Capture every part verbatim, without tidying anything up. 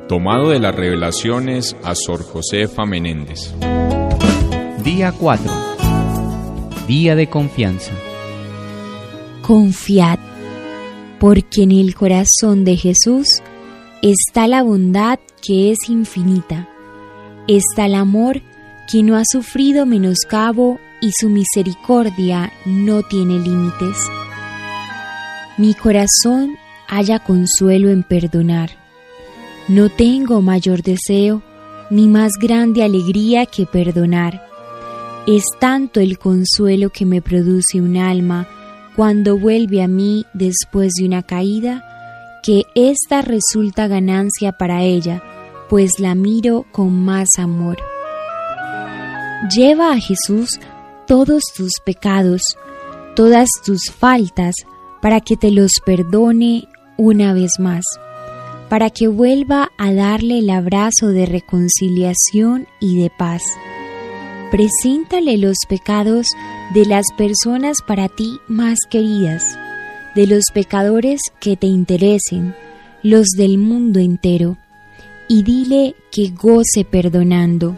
Tomado de las Revelaciones a Sor Josefa Menéndez. Día cuatro. Día de confianza. Confiad, porque en el corazón de Jesús está la bondad que es infinita, está el amor que no ha sufrido menoscabo y su misericordia no tiene límites. Mi corazón halla consuelo en perdonar. No tengo mayor deseo ni más grande alegría que perdonar. Es tanto el consuelo que me produce un alma cuando vuelve a mí después de una caída, que esta resulta ganancia para ella, pues la miro con más amor. Lleva a Jesús todos tus pecados, todas tus faltas, para que te los perdone una vez más, para que vuelva a darle el abrazo de reconciliación y de paz. Preséntale los pecados de las personas para ti más queridas, de los pecadores que te interesen, los del mundo entero, y dile que goce perdonando.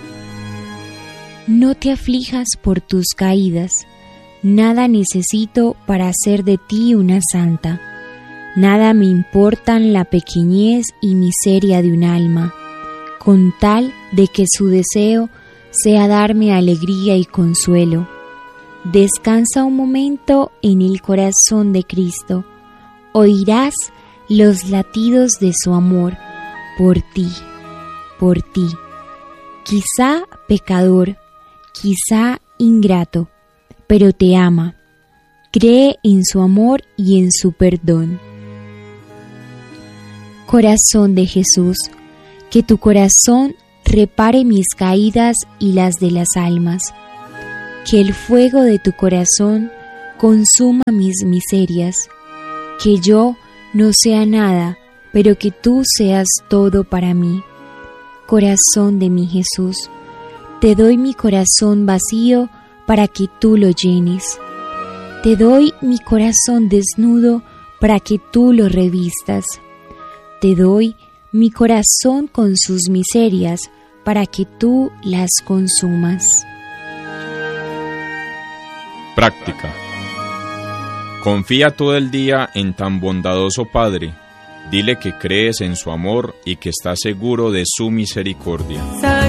No te aflijas por tus caídas, nada necesito para hacer de ti una santa. Nada me importan la pequeñez y miseria de un alma, con tal de que su deseo sea darme alegría y consuelo. Descansa un momento en el corazón de Cristo. Oirás los latidos de su amor por ti, por ti. Quizá pecador, quizá ingrato, pero te ama. Cree en su amor y en su perdón. Corazón de Jesús, que tu corazón repare mis caídas y las de las almas. Que el fuego de tu corazón consuma mis miserias. Que yo no sea nada, pero que tú seas todo para mí. Corazón de mi Jesús, te doy mi corazón vacío para que tú lo llenes. Te doy mi corazón desnudo para que tú lo revistas. Te doy mi corazón con sus miserias para que tú las consumas. Práctica. Confía todo el día en tan bondadoso Padre. Dile que crees en su amor y que estás seguro de su misericordia.